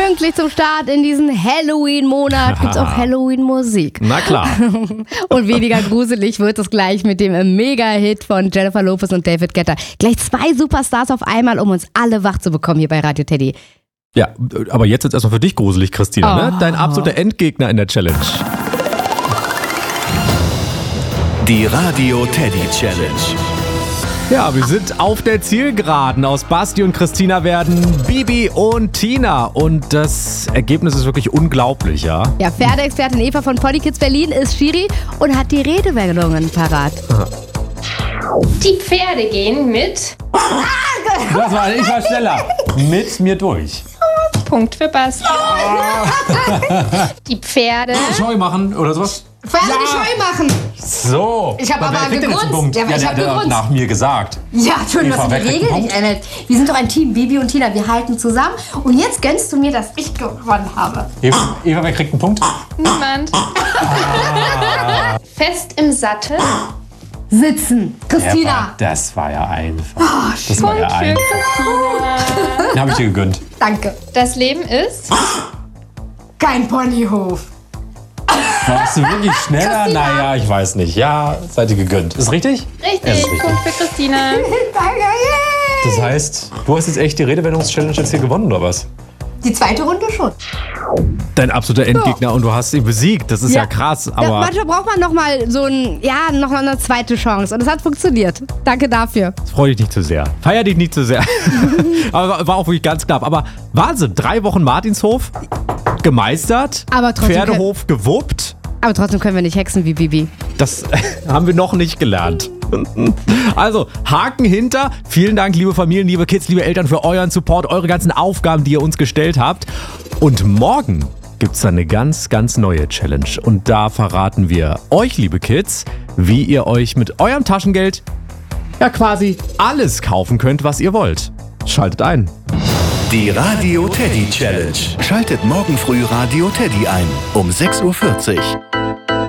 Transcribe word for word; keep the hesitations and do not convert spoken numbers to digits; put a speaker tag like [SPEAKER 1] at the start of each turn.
[SPEAKER 1] Pünktlich zum Start in diesen Halloween-Monat gibt's auch Halloween-Musik.
[SPEAKER 2] Na klar.
[SPEAKER 1] Und weniger gruselig wird es gleich mit dem Mega-Hit von Jennifer Lopez und David Guetta. Gleich zwei Superstars auf einmal, um uns alle wach zu bekommen hier bei Radio Teddy.
[SPEAKER 2] Ja, aber jetzt ist erstmal für dich gruselig, Christina,
[SPEAKER 1] Oh.
[SPEAKER 2] ne? Dein absoluter Endgegner in der Challenge.
[SPEAKER 3] Die Radio Teddy Challenge.
[SPEAKER 2] Ja, wir sind auf der Zielgeraden. Aus Basti und Christina werden Bibi und Tina. Und das Ergebnis ist wirklich unglaublich, ja?
[SPEAKER 1] Ja, Pferdeexpertin Eva von Pony Kids Berlin ist Schiri und hat die Redewendungen parat.
[SPEAKER 4] Die Pferde gehen mit
[SPEAKER 2] Das war, ich war schneller. Mit mir durch.
[SPEAKER 4] Punkt für Basti. Die Pferde
[SPEAKER 2] Scheu machen oder sowas?
[SPEAKER 1] Pferde die Scheu machen.
[SPEAKER 2] So.
[SPEAKER 1] Ich hab
[SPEAKER 2] Na,
[SPEAKER 1] aber
[SPEAKER 2] wer kriegt denn jetzt einen
[SPEAKER 1] gegrunzt.
[SPEAKER 2] Punkt?
[SPEAKER 1] Ja, aber ich
[SPEAKER 2] der,
[SPEAKER 1] hab
[SPEAKER 2] der
[SPEAKER 1] gegrunzt.
[SPEAKER 2] nach mir gesagt.
[SPEAKER 1] Ja, Entschuldigung,
[SPEAKER 2] Eva,
[SPEAKER 1] dass
[SPEAKER 2] wer
[SPEAKER 1] du die
[SPEAKER 2] kriegt
[SPEAKER 1] Regeln
[SPEAKER 2] einen
[SPEAKER 1] nicht änderst. Wir sind doch ein Team, Bibi und Tina. Wir halten zusammen. Und jetzt gönnst du mir, dass ich gewonnen habe.
[SPEAKER 2] Eva, Eva, wer kriegt einen Punkt?
[SPEAKER 4] niemand. Fest im Sattel.
[SPEAKER 1] Sitzen. Christina.
[SPEAKER 2] Eva, das war ja einfach. Das war
[SPEAKER 4] Punkt
[SPEAKER 2] ja
[SPEAKER 4] für
[SPEAKER 2] einfach.
[SPEAKER 4] Christina.
[SPEAKER 2] Den habe ich dir gegönnt.
[SPEAKER 1] Danke.
[SPEAKER 4] Das Leben ist
[SPEAKER 1] Kein Ponyhof.
[SPEAKER 2] Warst du wirklich schneller? Naja, ich weiß nicht. Ja, seid ihr gegönnt. Ist richtig?
[SPEAKER 4] richtig.
[SPEAKER 2] Ja, ist richtig.
[SPEAKER 4] Punkt für Christina.
[SPEAKER 1] Danke. Yay.
[SPEAKER 2] Das heißt, du hast jetzt echt die Redewendungs-Challenge jetzt hier gewonnen, oder was?
[SPEAKER 1] Die zweite Runde schon.
[SPEAKER 2] Dein absoluter Endgegner und du hast ihn besiegt. Das ist ja, krass,
[SPEAKER 1] Ja,
[SPEAKER 2] aber
[SPEAKER 1] manchmal braucht man noch mal so ein, ja, noch mal eine zweite Chance. Und es hat funktioniert. Danke dafür.
[SPEAKER 2] freu dich nicht zu sehr. Feier dich nicht zu sehr. Aber war- war auch wirklich ganz knapp. Aber Wahnsinn, drei Wochen Martinshof gemeistert,
[SPEAKER 1] Aber trotzdem
[SPEAKER 2] Pferdehof gewuppt.
[SPEAKER 1] Aber trotzdem können wir nicht hexen wie Bibi.
[SPEAKER 2] Das haben wir noch nicht gelernt. Also, Haken hinter. Vielen Dank, liebe Familien, liebe Kids, liebe Eltern, für euren Support, eure ganzen Aufgaben, die ihr uns gestellt habt. Und morgen gibt's dann eine ganz, ganz neue Challenge. Und da verraten wir euch, liebe Kids, wie ihr euch mit eurem Taschengeld ja quasi alles kaufen könnt, was ihr wollt. Schaltet ein.
[SPEAKER 3] Die Radio Teddy Challenge. Schaltet morgen früh Radio Teddy ein um sechs Uhr vierzig.